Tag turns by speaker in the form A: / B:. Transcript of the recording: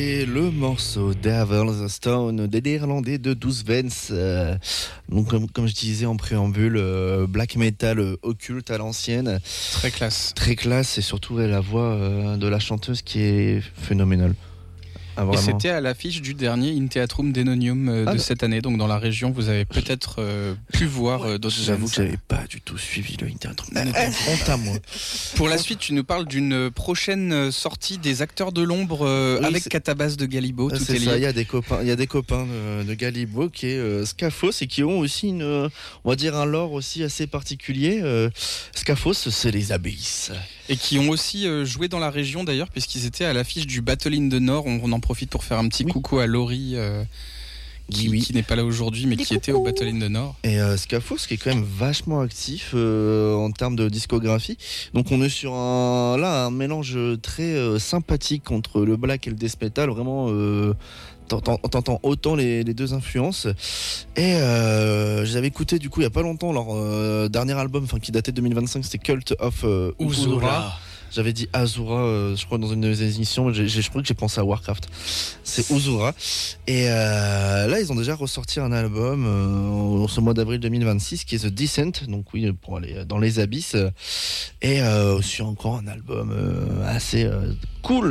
A: Et le morceau Devil's Stone des Néerlandais de 12 Vents. Donc comme je disais en préambule, black metal occulte à l'ancienne.
B: Très classe.
A: Très classe et surtout la voix de la chanteuse qui est phénoménale. Ah,
B: et c'était à l'affiche du dernier In Theatrum Dänonium de cette année. Donc dans la région, vous avez peut-être pu voir d'autres.
A: J'avoue que j'avais pas du tout suivi le In Theatrum Dänonium. Honte à moi.
B: Pour la suite, tu nous parles d'une prochaine sortie des Acteurs de l'ombre avec Catabase de Galibo. Tout
A: c'est
B: est lié.
A: ça. Il y a des copains de Galibo qui est Scaphos et qui ont aussi on va dire un lore aussi assez particulier. Scaphos, c'est les abysses.
B: Et qui ont aussi joué dans la région d'ailleurs, puisqu'ils étaient à l'affiche du Battle in the North. On en profite pour faire un petit coucou à Laurie, qui n'est pas là aujourd'hui, mais qui était au Battle in the North.
A: Et Scaphos, qui est quand même vachement actif en termes de discographie. Donc on est sur un mélange très sympathique entre le black et le death metal. Vraiment, t'entends autant les deux influences. Et j'avais écouté du coup il y a pas longtemps leur dernier album, qui datait de 2025, c'était Cult of Uzura. J'avais dit Azura, je crois, dans une des émissions. Je crois que j'ai pensé à Warcraft. C'est Uzura. Et là, ils ont déjà ressorti un album en ce mois d'avril 2026 qui est The Descent. Donc oui, pour aller dans les abysses. Et aussi encore un album assez cool.